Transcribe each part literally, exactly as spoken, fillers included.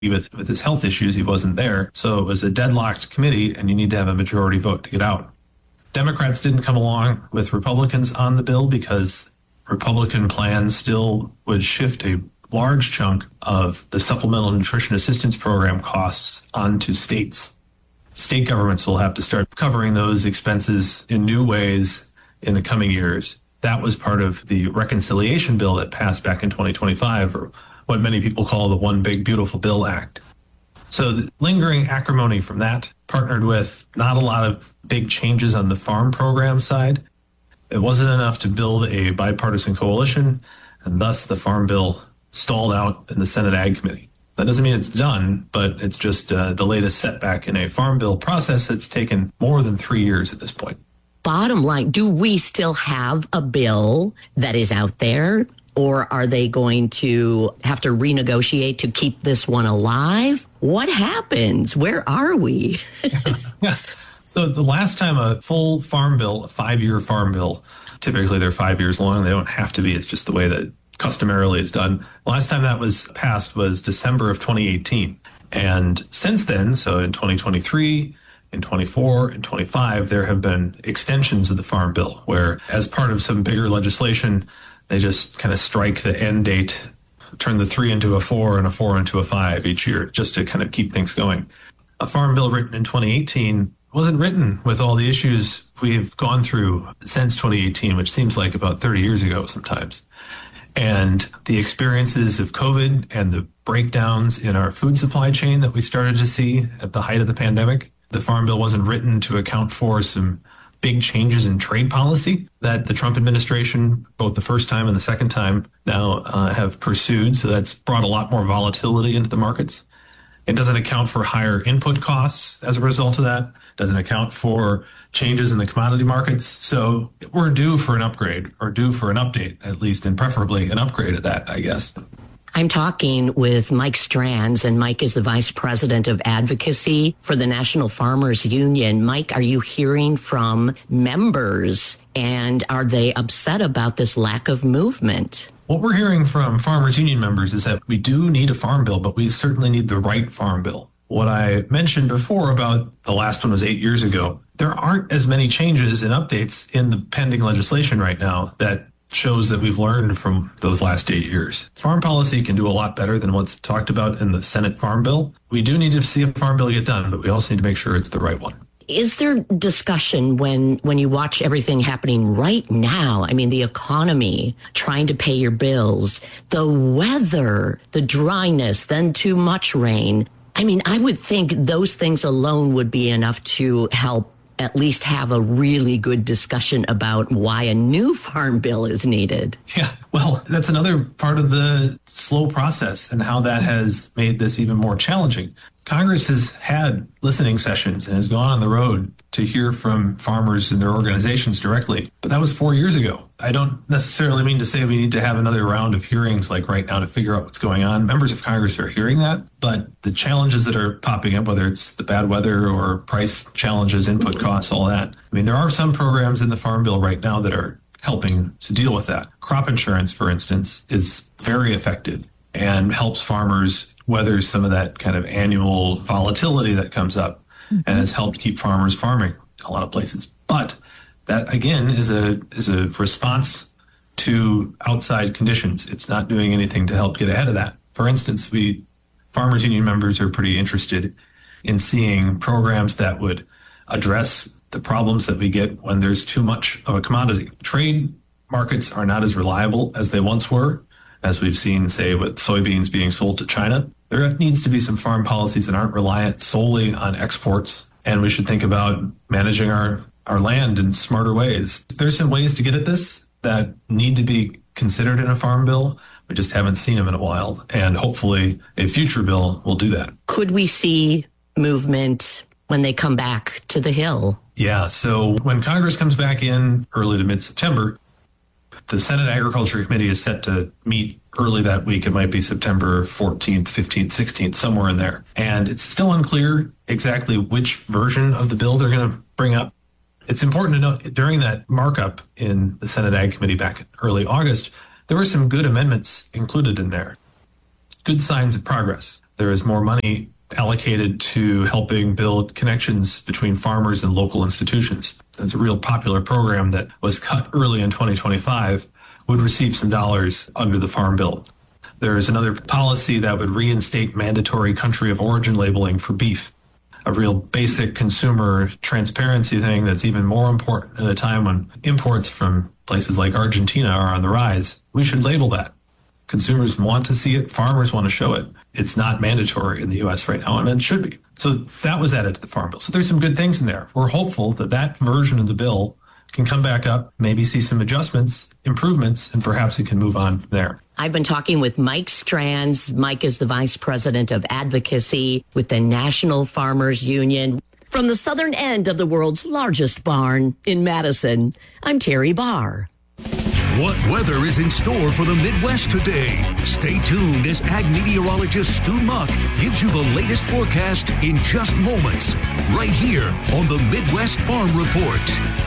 with, with his health issues, he wasn't there. So it was a deadlocked committee, and you need to have a majority vote to get out. Democrats didn't come along with Republicans on the bill because Republican plans still would shift a large chunk of the Supplemental Nutrition Assistance Program costs onto states. State governments will have to start covering those expenses in new ways in the coming years. That was part of the reconciliation bill that passed back in twenty twenty-five, or what many people call the One Big Beautiful Bill Act. So the lingering acrimony from that, partnered with not a lot of big changes on the farm program side, it wasn't enough to build a bipartisan coalition, and thus the farm bill stalled out in the Senate Ag Committee. That doesn't mean it's done, but it's just uh, the latest setback in a farm bill process that's taken more than three years at this point. Bottom line, do we still have a bill that is out there, or are they going to have to renegotiate to keep this one alive? What happens? Where are we? yeah. yeah. So the last time a full farm bill, a five-year farm bill, typically they're five years long. They don't have to be. It's just the way that customarily is done. The last time that was passed was December of twenty eighteen. And since then, so in twenty twenty-three, in twenty-four, and twenty-five, there have been extensions of the farm bill where, as part of some bigger legislation, they just kind of strike the end date, turn the three into a four and a four into a five each year, just to kind of keep things going. A farm bill written in twenty eighteen wasn't written with all the issues we've gone through since twenty eighteen, which seems like about thirty years ago sometimes. And the experiences of COVID and the breakdowns in our food supply chain that we started to see at the height of the pandemic, the farm bill wasn't written to account for some big changes in trade policy that the Trump administration, both the first time and the second time now, uh, have pursued. So that's brought a lot more volatility into the markets. It doesn't account for higher input costs as a result of that. It doesn't account for changes in the commodity markets. So we're due for an upgrade, or due for an update, at least, and preferably an upgrade at that, I guess. I'm talking with Mike Strands, and Mike is the Vice President of Advocacy for the National Farmers Union. Mike, are you hearing from members, and are they upset about this lack of movement? What we're hearing from Farmers Union members is that we do need a farm bill, but we certainly need the right farm bill. What I mentioned before about the last one was eight years ago, there aren't as many changes and updates in the pending legislation right now that shows that we've learned from those last eight years. Farm policy can do a lot better than what's talked about in the Senate Farm Bill. We do need to see a farm bill get done, but we also need to make sure it's the right one. Is there discussion when, when you watch everything happening right now? I mean, the economy, trying to pay your bills, the weather, the dryness, then too much rain. I mean, I would think those things alone would be enough to help at least have a really good discussion about why a new farm bill is needed. Yeah, well, that's another part of the slow process and how that has made this even more challenging. Congress has had listening sessions and has gone on the road to hear from farmers and their organizations directly. But that was four years ago. I don't necessarily mean to say we need to have another round of hearings like right now to figure out what's going on. Members of Congress are hearing that, but the challenges that are popping up, whether it's the bad weather or price challenges, input costs, all that. I mean, there are some programs in the Farm Bill right now that are helping to deal with that. Crop insurance, for instance, is very effective and helps farmers weather some of that kind of annual volatility that comes up, mm-hmm. and has helped keep farmers farming in a lot of places. But that, again, is a is a response to outside conditions. It's not doing anything to help get ahead of that. For instance, we Farmers Union members are pretty interested in seeing programs that would address the problems that we get when there's too much of a commodity. Trade markets are not as reliable as they once were, as we've seen, say, with soybeans being sold to China. There needs to be some farm policies that aren't reliant solely on exports, and we should think about managing our, our land in smarter ways. There's some ways to get at this that need to be considered in a farm bill. We just haven't seen them in a while, and hopefully a future bill will do that. Could we see movement when they come back to the Hill? Yeah, so when Congress comes back in early to mid-September, the Senate Agriculture Committee is set to meet early that week. It might be September fourteenth, fifteenth, sixteenth, somewhere in there. And it's still unclear exactly which version of the bill they're going to bring up. It's important to note, during that markup in the Senate Ag Committee back in early August, there were some good amendments included in there. Good signs of progress. there is more money allocated to helping build connections between farmers and local institutions. It's a real popular program that was cut early in twenty twenty-five, would receive some dollars under the Farm Bill. There is another policy that would reinstate mandatory country of origin labeling for beef, a real basic consumer transparency thing that's even more important at a time when imports from places like Argentina are on the rise. We should label that. Consumers want to see it. Farmers want to show it. It's not mandatory in the U S right now, and it should be. So that was added to the Farm Bill. So there's some good things in there. We're hopeful that that version of the bill can come back up, maybe see some adjustments, improvements, and perhaps it can move on from there. I've been talking with Mike Strands. Mike is the Vice President of Advocacy with the National Farmers Union. From the southern end of the world's largest barn in Madison, I'm Terry Barr. What weather is in store for the Midwest today? Stay tuned as ag meteorologist Stu Muck gives you the latest forecast in just moments, right here on the Midwest Farm Report.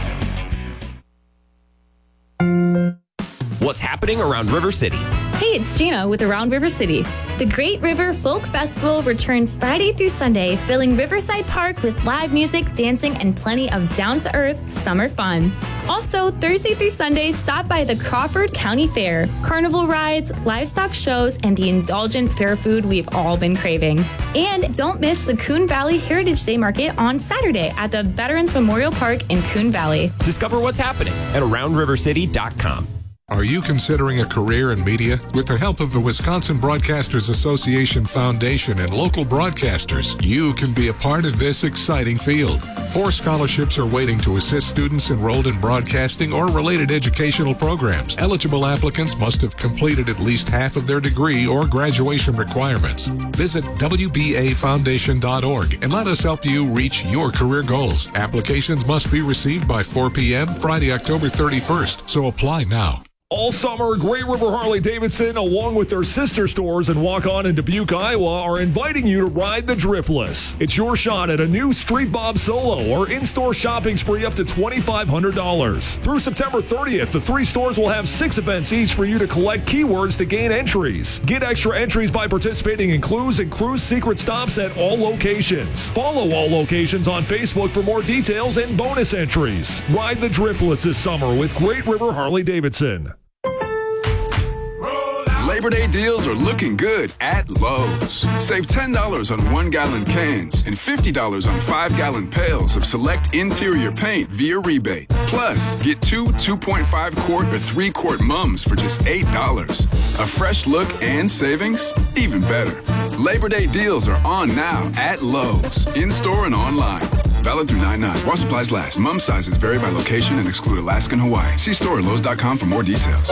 What's happening around River City? Hey, it's Gina with Around River City. The Great River Folk Festival returns Friday through Sunday, filling Riverside Park with live music, dancing, and plenty of down-to-earth summer fun. Also, Thursday through Sunday, stop by the Crawford County Fair. Carnival rides, livestock shows, and the indulgent fair food we've all been craving. And don't miss the Coon Valley Heritage Day Market on Saturday at the Veterans Memorial Park in Coon Valley. Discover what's happening at around river city dot com. Are you considering a career in media? With the help of the Wisconsin Broadcasters Association Foundation and local broadcasters, you can be a part of this exciting field. Four scholarships are waiting to assist students enrolled in broadcasting or related educational programs. Eligible applicants must have completed at least half of their degree or graduation requirements. Visit W B A foundation dot org and let us help you reach your career goals. Applications must be received by four p.m. Friday, October thirty-first, so apply now. All summer, Great River Harley-Davidson, along with their sister stores in Waukon and Dubuque, Iowa, are inviting you to ride the Driftless. It's your shot at a new Street Bob Solo or in-store shopping spree up to twenty-five hundred dollars. Through September thirtieth, the three stores will have six events each for you to collect keywords to gain entries. Get extra entries by participating in clues and cruise secret stops at all locations. Follow all locations on Facebook for more details and bonus entries. Ride the Driftless this summer with Great River Harley-Davidson. Labor Day deals are looking good at Lowe's. Save ten dollars on one-gallon cans and fifty dollars on five-gallon pails of select interior paint via rebate. Plus, get two two point five quart or three quart mums for just eight dollars. A fresh look and savings? Even better. Labor Day deals are on now at Lowe's, in-store and online. Valid through nine nine. While supplies last. Mum sizes vary by location and exclude Alaska and Hawaii. See store at Lowe's dot com for more details.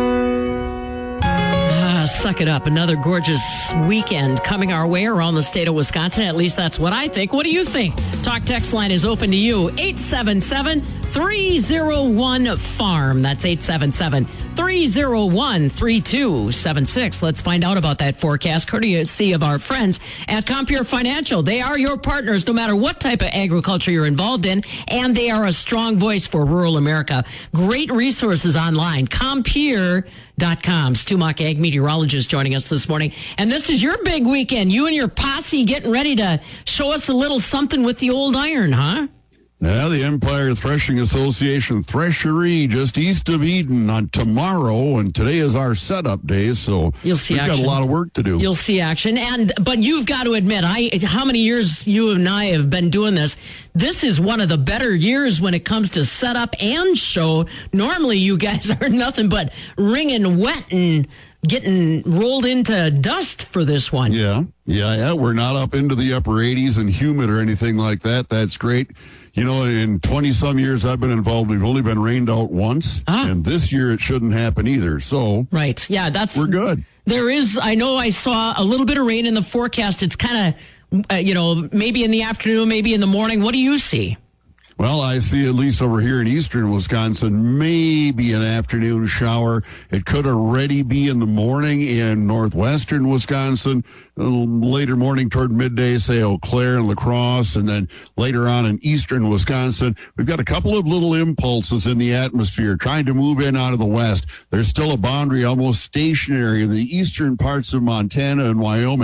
Suck it up. Another gorgeous weekend coming our way around the state of Wisconsin. At least that's what I think. What do you think? Talk text line is open to you. eight seven seven, three oh one, farm. That's eight seven seven, three oh one, three two seven six. Let's find out about that forecast courtesy of our friends at Compeer Financial. They are your partners no matter what type of agriculture you're involved in, and they are a strong voice for rural America. Great resources online. Compeer dot com. Stu Muck, ag meteorologist, joining us this morning. And this is your big weekend. You and your posse getting ready to show us a little something with the old iron, huh? Now, the Empire Threshing Association Threshery just east of Eden on tomorrow, and today is our setup day, so You'll see we've action. got a lot of work to do. You'll see action, and but you've got to admit, I how many years you and I have been doing this? This is one of the better years when it comes to setup and show. Normally, you guys are nothing but wringing wet and getting rolled into dust for this one. Yeah, yeah, yeah. We're not up into the upper eighties and humid or anything like that. That's great. You know, in twenty-some years I've been involved, we've only been rained out once, ah. and this year it shouldn't happen either. So, right, yeah, that's we're good. There is, I know I saw a little bit of rain in the forecast. It's kind of, uh, you know, maybe in the afternoon, maybe in the morning. What do you see? Well, I see at least over here in eastern Wisconsin, maybe an afternoon shower. It could already be in the morning in northwestern Wisconsin, later morning toward midday, say Eau Claire and La Crosse, and then later on in eastern Wisconsin. We've got a couple of little impulses in the atmosphere trying to move in out of the west. There's still a boundary almost stationary in the eastern parts of Montana and Wyoming.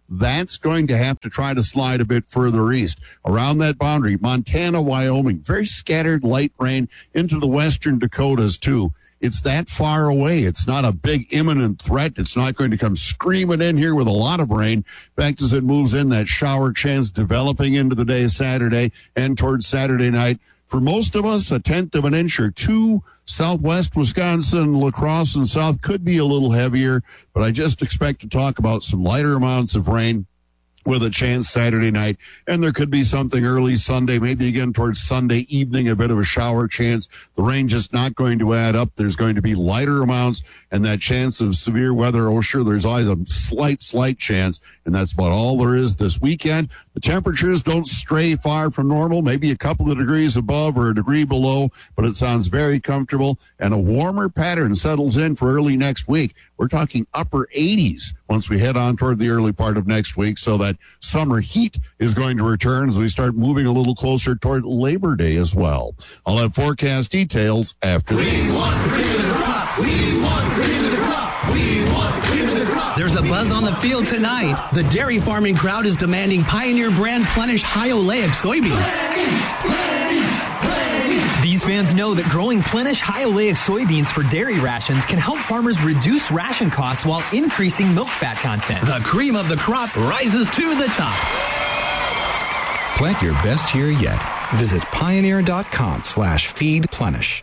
That's going to have to try to slide a bit further east. Around that boundary, Montana, Wyoming, very scattered light rain into the western Dakotas too. It's that far away. It's not a big imminent threat. It's not going to come screaming in here with a lot of rain. In fact, as it moves in, that shower chance developing into the day Saturday and towards Saturday night. For most of us, a tenth of an inch or two. Southwest Wisconsin, La Crosse, and South could be a little heavier, but I just expect to talk about some lighter amounts of rain with a chance Saturday night, and there could be something early Sunday, maybe again towards Sunday evening, a bit of a shower chance. The rain just not going to add up. There's going to be lighter amounts, and that chance of severe weather, oh sure, there's always a slight, slight chance, and that's about all there is this weekend. The temperatures don't stray far from normal, maybe a couple of degrees above or a degree below, but it sounds very comfortable, and a warmer pattern settles in for early next week. We're talking upper eighties once we head on toward the early part of next week, so that summer heat is going to return as we start moving a little closer toward Labor Day as well. I'll have forecast details after we this. Want cream of the crop. We want cream of the crop. We want cream of the crop. There's a buzz on the field tonight. The dairy farming crowd is demanding Pioneer brand Plenish high oleic soybeans. Plenty, plenty, plenty. These fans know that growing Plenish high oleic soybeans for dairy rations can help farmers reduce ration costs while increasing milk fat content. The cream of the crop rises to the top. Plant your best year yet. Visit pioneer.com slash feed plenish.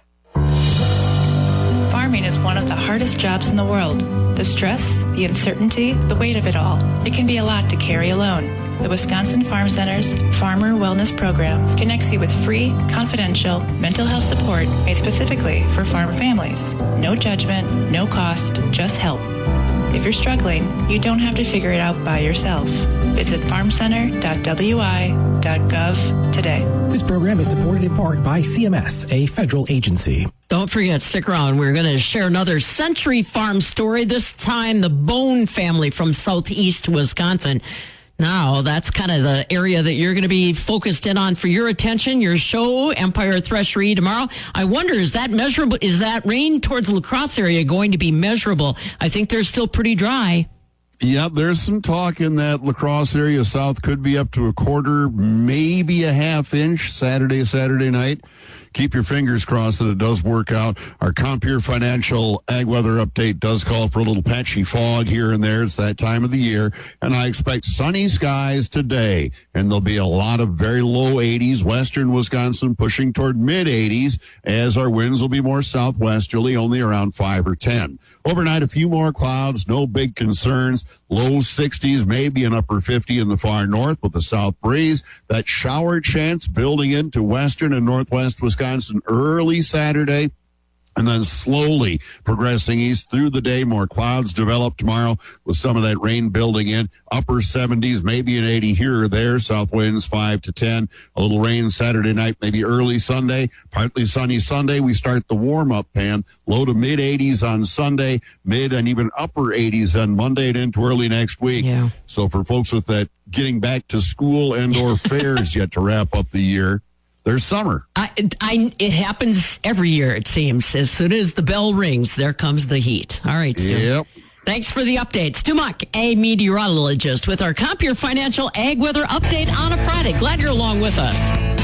Farming is one of the hardest jobs in the world. The stress, the uncertainty, the weight of it all. It can be a lot to carry alone. The Wisconsin Farm Center's Farmer Wellness Program connects you with free, confidential mental health support made specifically for farm families. No judgment, no cost, just help. If you're struggling, you don't have to figure it out by yourself. Visit farm center dot w i dot gov today. This program is supported in part by C M S, a federal agency. Don't forget, stick around. We're going to share another Century Farm story, this time the Bone family from southeast Wisconsin. Now, that's kind of the area that you're going to be focused in on for your attention, your show, Empire Threshery tomorrow. I wonder, is that measurable? Is that rain towards La Crosse area going to be measurable? I think they're still pretty dry. Yeah, there's some talk in that La Crosse area. South could be up to a quarter, maybe a half inch Saturday, Saturday night. Keep your fingers crossed that it does work out. Our Compeer Financial Ag Weather Update does call for a little patchy fog here and there. It's that time of the year. And I expect sunny skies today. And there'll be a lot of very low eighties. Western Wisconsin pushing toward mid eighties as our winds will be more southwesterly, only around five or ten. Overnight, a few more clouds, no big concerns. Low sixties, maybe an upper fifty in the far north with a south breeze. That shower chance building into western and northwest Wisconsin early Saturday. And then slowly progressing east through the day. More clouds develop tomorrow with some of that rain building in. Upper seventies, maybe an eighty here or there. South winds five to ten. A little rain Saturday night, maybe early Sunday. Partly sunny Sunday. We start the warm-up pan. Low to mid eighties on Sunday. Mid and even upper eighties on Monday and into early next week. Yeah. So for folks with that getting back to school and or fairs yet to wrap up the year, there's summer. I, I, it happens every year, it seems. As soon as the bell rings, there comes the heat. All right, Stu. Yep. Thanks for the update. Stu Muck, a meteorologist, with our Compeer Financial Ag Weather Update on a Friday. Glad you're along with us.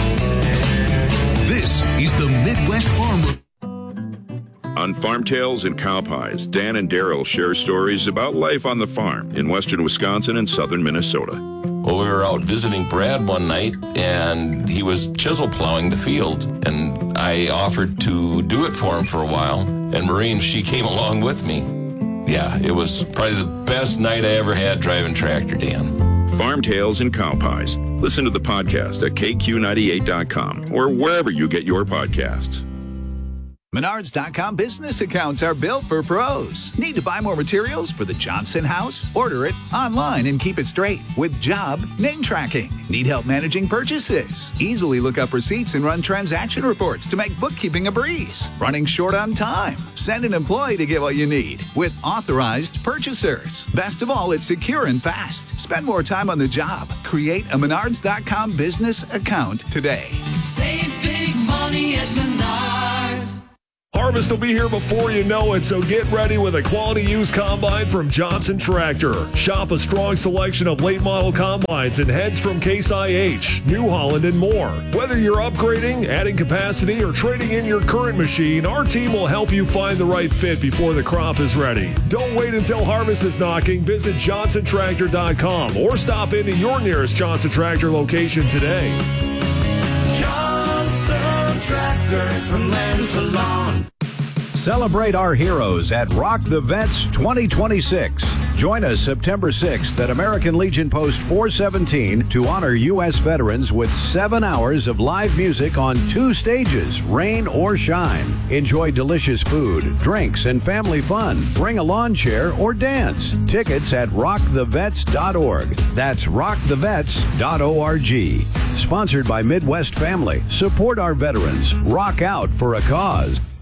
This is the Midwest Farm Report. On Farm Tales and Cow Pies, Dan and Daryl share stories about life on the farm in western Wisconsin and southern Minnesota. Well, we were out visiting Brad one night, and he was chisel plowing the field, and I offered to do it for him for a while, and Maureen, she came along with me. Yeah, it was probably the best night I ever had driving tractor, Dan. Farm Tales and Cow Pies. Listen to the podcast at K Q ninety-eight dot com or wherever you get your podcasts. Menards dot com business accounts are built for pros. Need to buy more materials for the Johnson house? Order it online and keep it straight with job name tracking. Need help managing purchases? Easily look up receipts and run transaction reports to make bookkeeping a breeze. Running short on time? Send an employee to get what you need with authorized purchasers. Best of all, it's secure and fast. Spend more time on the job. Create a Menards dot com business account today. Save big money at Menards. Harvest will be here before you know it, so get ready with a quality used combine from Johnson Tractor. Shop a strong selection of late model combines and heads from Case I H, New Holland, and more. Whether you're upgrading, adding capacity, or trading in your current machine, our team will help you find the right fit before the crop is ready. Don't wait until harvest is knocking. Visit johnson tractor dot com or stop into your nearest Johnson Tractor location today. Johnson Tractor, from land to lawn. Celebrate our heroes at Rock the Vets twenty twenty-six. Join us September sixth at American Legion Post four seventeen to honor U S veterans with seven hours of live music on two stages, rain or shine. Enjoy delicious food, drinks, and family fun. Bring a lawn chair or dance. Tickets at rock the vets dot org. That's rock the vets dot org. Sponsored by Midwest Family. Support our veterans. Rock out for a cause.